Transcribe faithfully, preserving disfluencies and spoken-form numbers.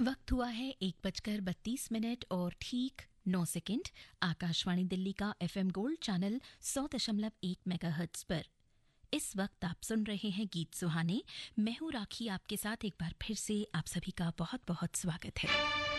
वक्त हुआ है एक बजकर बत्तीस मिनट और ठीक नौ सेकंड। आकाशवाणी दिल्ली का एफएम गोल्ड चैनल सौ दशमलव एक मेगाहर्ट्ज पर इस वक्त आप सुन रहे हैं गीत सुहाने। मैं हूं राखी, आपके साथ एक बार फिर से आप सभी का बहुत बहुत स्वागत है।